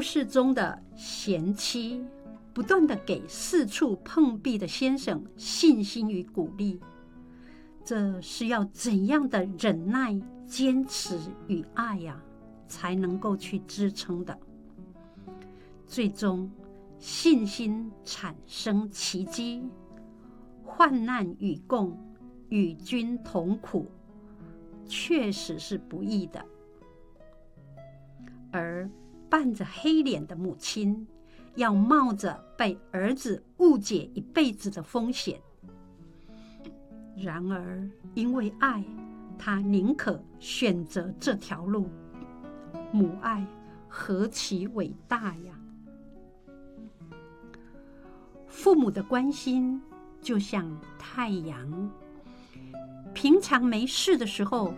市中的贤妻，不断地给四处碰壁的先生信心与鼓励。这是要怎样的忍耐、坚持与爱呀，才能够去支撑的。最终，信心产生奇迹，患难与共，与君同苦，确实是不易的。而伴着黑脸的母亲，要冒着被儿子误解一辈子的风险。然而，因为爱，他宁可选择这条路。母爱何其伟大呀！父母的关心就像太阳，平常没事的时候